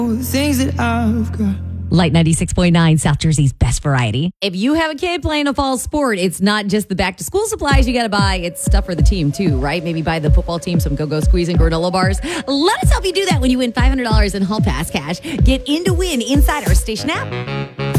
things that I've got. Light 96.9, South Jersey's best variety. If you have a kid playing a fall sport, it's not just the back to school supplies you got to buy. It's stuff for the team too, right? Maybe buy the football team some Go-Go Squeeze and granola bars. Let us help you do that when you win $500 in Hall Pass cash. Get in to win inside our station app.